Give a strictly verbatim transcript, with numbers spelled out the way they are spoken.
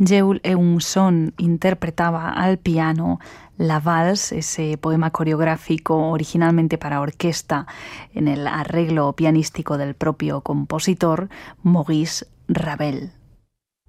Yeul Eun-son interpretaba al piano la Valse, ese poema coreográfico originalmente para orquesta, en el arreglo pianístico del propio compositor Maurice Ravel.